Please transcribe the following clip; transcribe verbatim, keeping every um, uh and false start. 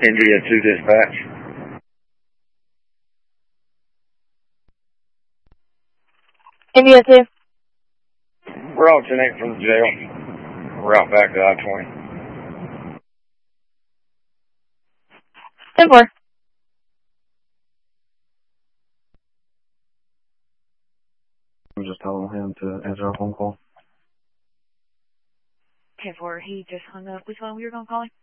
India two dispatch. India two. We're on ten eight from the jail. We're out back to I twenty. ten four. I'm just telling him to answer our phone call. ten four, he just hung up. Which one were you going to call him?